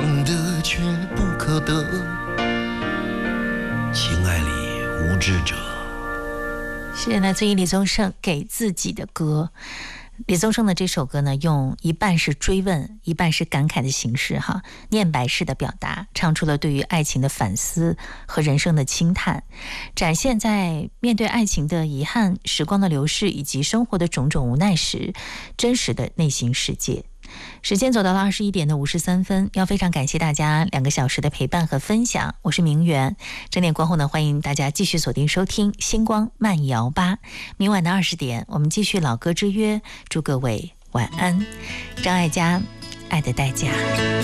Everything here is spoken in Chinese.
想得却不可得，情爱里无知者。 是来自于李宗盛给自己的歌。李宗盛的这首歌呢，用一半是追问，一半是感慨的形式念白式的表达，唱出了对于爱情的反思和人生的轻叹，展现在面对爱情的遗憾、时光的流逝以及生活的种种无奈时真实的内心世界。时间走到了21点53分，要非常感谢大家2个小时的陪伴和分享，我是明媛。整点过后呢，欢迎大家继续锁定收听星光慢摇吧。明晚的20点，我们继续老歌之约，祝各位晚安。张艾嘉，爱的代价。